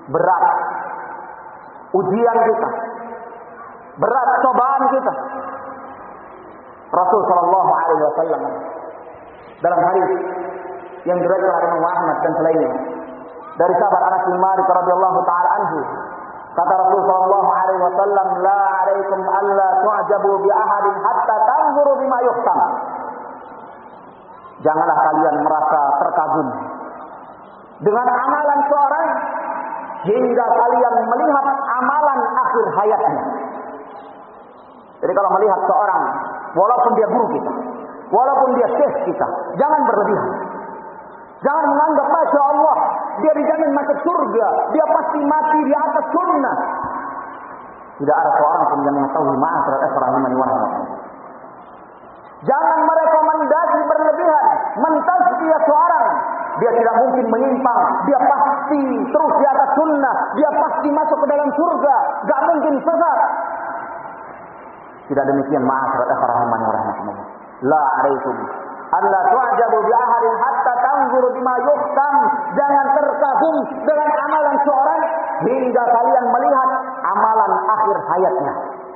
berat ujian kita, berat cobaan kita. Rasul sallallahu alaihi wasallam dalam hadis yang diriwayatkan oleh Imam Ahmad dan selainnya dari sahabat Anas bin Malik radhiyallahu taala anhu, kata Rasul sallallahu alaihi wasallam, la alaikum alla tu'jabu bi ahadin hatta tanzuru bima yuhtam. Janganlah kalian merasa terkagum dengan amalan seorang hingga kalian melihat amalan akhir hayatnya. Jadi kalau melihat seorang, walaupun dia guru kita, walaupun dia syekh kita, jangan berlebihan. Jangan menganggap Masya Allah, dia dijamin masuk surga, dia pasti mati di atas sunnah. Tidak ada seorang pun yang mengetahui ma'asyiral rahimani wa rahimakumullah. Jangan merekomendasi berlebihan, mentazkiyah seorang. Dia tidak mungkin menyimpang, dia pasti terus di atas sunnah, dia pasti masuk ke dalam surga, gak mungkin sesat. Tidak demikian ma'asyiral rahimani wa rahimakumullah. La alaikum alla tu'jabu bi ahadin hatta tanzuru bima yuhtam. Jangan terkagum dengan amalan seorang hingga kalian melihat amalan akhir hayatnya.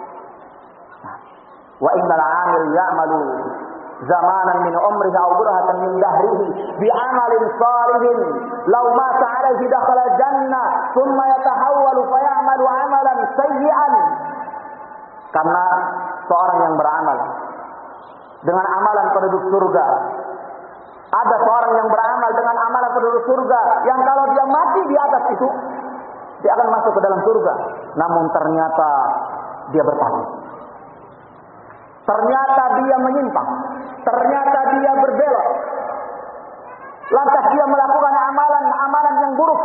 Wa innal 'amil ya'malu zamanan min umrihi aw burhatan min dahrihi bi 'amalin salihin law mata 'alaihi dakhala jannah thumma yatahawwalu fa ya'malu 'amalan sayyi'an. Karena seorang yang beramal dengan amalan penduduk surga, ada seorang yang beramal dengan amalan penduduk surga yang kalau dia mati di atas itu dia akan masuk ke dalam surga, namun ternyata dia berpaling, ternyata dia menyimpang, ternyata dia berbelok, lantas dia melakukan amalan-amalan yang buruk.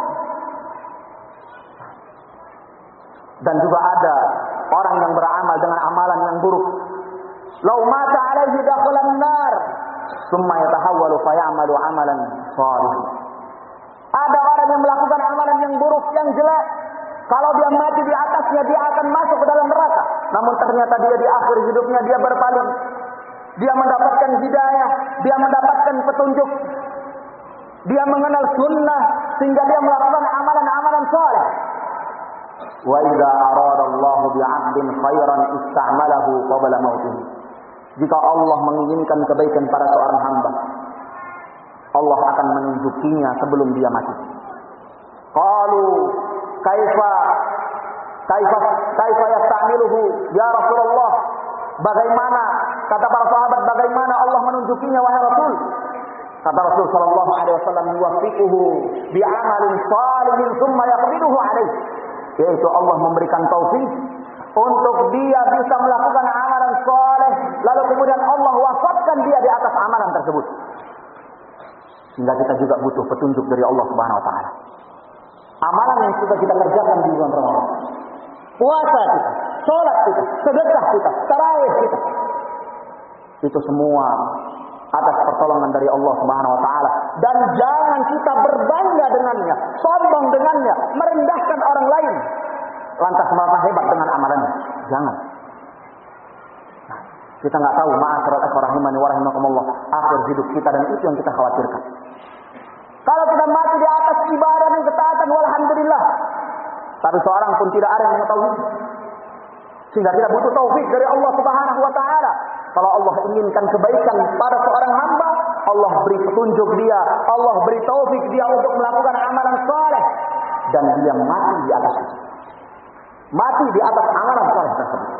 Dan juga ada orang yang beramal dengan amalan yang buruk, lau mata alaihi dakhalan nar summa yatahawwalu fa ya'malu amalan shalih. Ada orang yang melakukan amalan yang buruk, yang jelek, kalau dia mati di atasnya dia akan masuk ke dalam neraka, namun ternyata dia di akhir hidupnya dia berpaling, dia mendapatkan hidayah, dia mendapatkan petunjuk, dia mengenal sunnah sehingga dia melakukan amalan-amalan saleh. Wa idza arada Allahu bi 'abdin khairan ista'malahu qabla mautih. Jika Allah menginginkan kebaikan pada seorang hamba, Allah akan menunjukinya sebelum dia mati. Qalu kaifa yasta'miluhu ya Rasulullah? Bagaimana, kata para sahabat, bagaimana Allah menunjukinya wahai Rasul? Kata Rasul sallallahu alaihi wasallam, yuwaffiquhu bi 'amalin shalihin tsumma yaqbiduhu alaihi. Yaitu Allah memberikan taufik untuk dia bisa melakukan amalan soleh, lalu kemudian Allah wafatkan dia di atas amalan tersebut. Sehingga kita juga butuh petunjuk dari Allah Subhanahu wa taala. Amalan yang sudah kita kerjakan di bulan Ramadan, puasa kita, salat kita, sedekah kita, tarawih kita, itu semua atas pertolongan dari Allah Subhanahu wa taala. Dan jangan kita berbangga dengannya, sombong dengannya, merendahkan orang lain, lantas merasa hebat dengan amalannya. Jangan. Nah, kita nggak tahu ma'asyiral rahimani wa rahimakumullah akhir hidup kita, dan itu yang kita khawatirkan. Kalau kita mati di atas ibadah dan ketaatan, walhamdulillah. Tapi seorang pun tidak ada yang mengetahui, sehingga kita butuh taufik dari Allah Subhanahu wa taala. Kalau Allah inginkan kebaikan pada seorang hamba, Allah beri petunjuk dia, Allah beri taufik dia untuk melakukan amalan saleh, dan dia mati di atas itu. Mati di atas amalan saleh tersebut.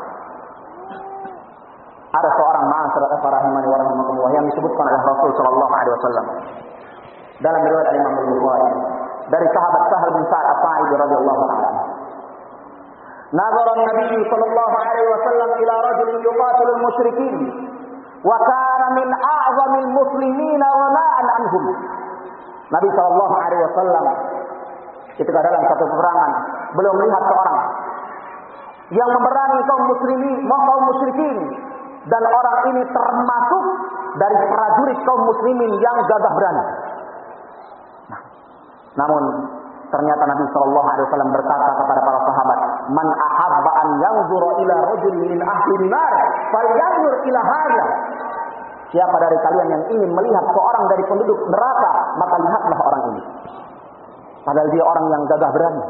Ada seorang ma'asyiral rahimani wa rahimakumullah yang disebutkan oleh Rasul sallallahu alaihi wasallam dalam riwayat Imam Bukhari dari sahabat Sahal bin Sa'ad As-Sa'idi radhiyallahu ta'ala. Nazara Nabi sallallahu alaihi wasallam ila rajulin yuqatilu al-musyrikin wa kana min a'zamil muslimina ghana'an anhum. Nabi sallallahu alaihi wasallam ketika dalam satu peperangan beliau melihat seorang yang memerangi kaum musyrikin, dan orang ini termasuk dari prajurit kaum muslimin yang gagah berani. Namun ternyata Nabi sallallahu alaihi wasallam berkata kepada para sahabat, "Man ahabba an yanzura ila rajulin min ahli an-nar, falyanzur ila hadha." Siapa dari kalian yang ingin melihat seorang dari penduduk neraka, maka lihatlah orang ini. Padahal dia orang yang gagah berani.